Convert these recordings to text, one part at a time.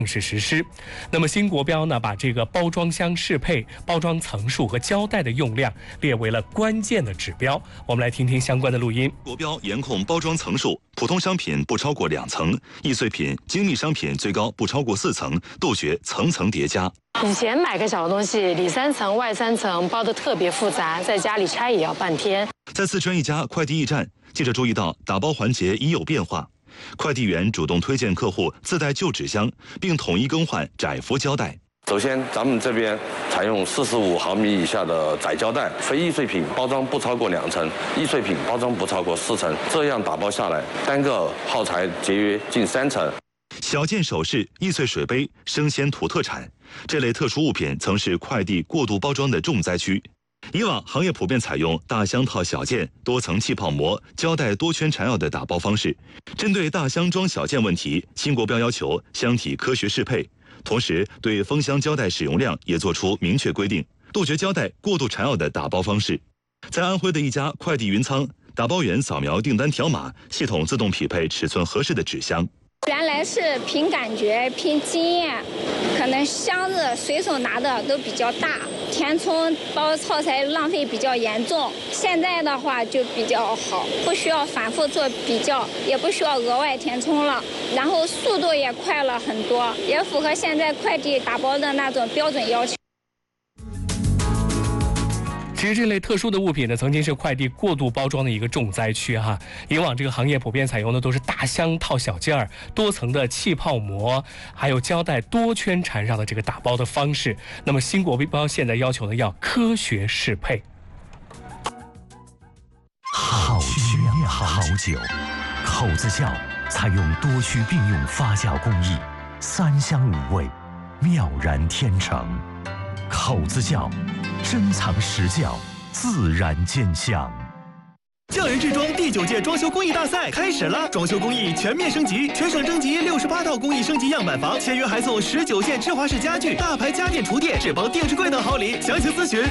正式实施。那么新国标呢，把这个包装箱适配、包装层数和胶带的用量列为了关键的指标。我们来听听相关的录音。 国标严控包装层数，普通商品不超过2层，易碎品、精密商品最高不超过4层，杜绝层层叠加。 以前买个小东西，里3层外3层，包得特别复杂，在家里拆也要半天。 在四川一家快递驿站，记者注意到打包环节已有变化。快递员主动推荐客户自带旧纸箱，并统一更换窄幅胶带。 首先，咱们这边采用45毫米以下的窄胶带，非易碎品包装不超过2层，易碎品包装不超过4层，这样打包下来，单个耗材节约近3成。 小件首饰、易碎水杯、生鲜土特产这类特殊物品曾是快递过度包装的重灾区。以往行业普遍采用大箱套小件、多层气泡膜、胶带多圈缠绕的打包方式。针对大箱装小件问题，新国标要求箱体科学适配，同时对封箱胶带使用量也做出明确规定，杜绝胶带过度缠绕的打包方式。在安徽的一家快递云仓，打包员扫描订单条码，系统自动匹配尺寸合适的纸箱。 原来是凭感觉、凭经验，可能箱子随手拿的都比较大，填充包耗材浪费比较严重。现在的话就比较好，不需要反复做比较，也不需要额外填充了，然后速度也快了很多，也符合现在快递打包的那种标准要求。 其实这类特殊的物品呢，曾经是快递过度包装的一个重灾区哈。以往这个行业普遍采用的都是大箱套小件儿、多层的气泡膜，还有胶带多圈缠绕的这个打包的方式。那么新国标现在要求呢，要科学适配。 好趣好酒，口子窖采用多区并用发酵工艺，3香5味，妙然天成。口子窖，珍藏实窖，自然见香。 匠人制装第9届装修工艺大赛开始了，装修工艺全面升级，全省征集68套工艺升级样板房，签约还送19件芝华士家具、大牌家电厨电、智邦定制柜等好礼。详情咨询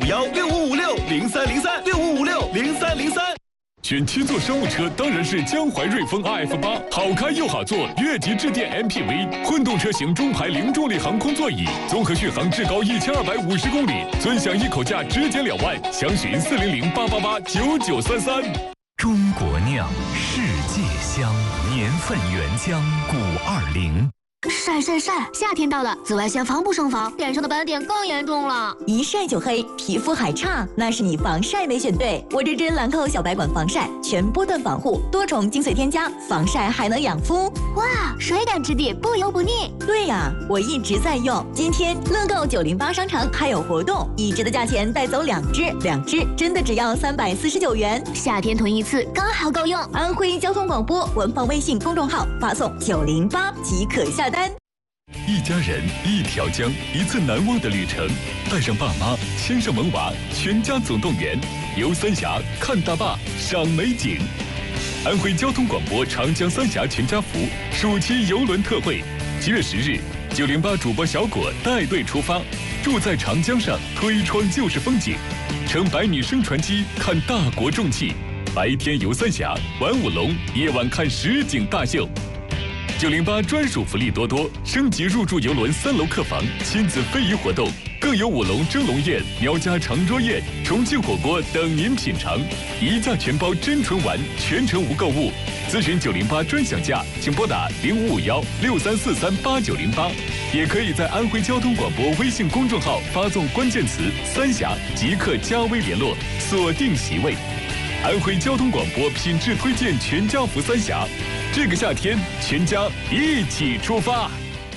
05516556030365560303。 选7座商务车当然是江淮瑞风 RF8，好开又好坐，越级致电 MPV， 混动车型中排零重力航空座椅，综合续航至高1250公里，尊享一口价直减2万，详询400-888-9933。 中国酿，世界香，年份原浆520。 晒，夏天到了，紫外线防不胜防，脸上的斑点更严重了。 一晒就黑，皮肤还差，那是你防晒没选对。我这支兰蔻小白管防晒，全波段防护，多重精粹添加，防晒还能养肤。 哇，水感质地，不油不腻。 对呀，我一直在用。今天乐购908商城还有活动，1支的价钱带走2支，2支真的只要349元。 夏天囤一次刚好够用。 安徽交通广播官方微信公众号发送908即可下单。 一家人，一条江，一次难忘的旅程。带上爸妈，牵上萌娃，全家总动员，游三峡，看大坝，赏美景。安徽交通广播长江三峡全家福暑期游轮特惠，7月10日，908主播小果带队出发，住在长江上，推窗就是风景，乘百米升船机看大国重器，白天游三峡，玩舞龙，夜晚看实景大秀。908专属福利多多，升级入住游轮3楼客房，亲子非遗活动，更有舞龙蒸笼宴、苗家长桌宴、重庆火锅等您品尝，一价全包真纯玩，全程无购物。咨询908专享价，请拨打055163438908，也可以在安徽交通广播微信公众号发送关键词“三峡”即可加微联络，锁定席位。安徽交通广播品质推荐全家福三峡。这个夏天，全家一起出发。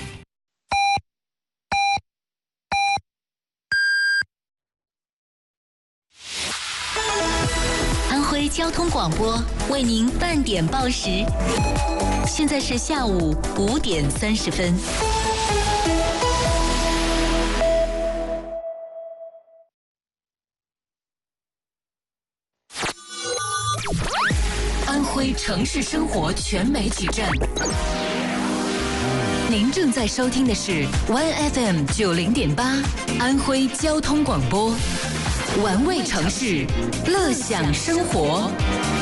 安徽交通广播为您半点报时，现在是下午5点30分。安徽城市生活全媒体站，您正在收听的是 1FM 90.8安徽交通广播，玩味城市，乐享生活。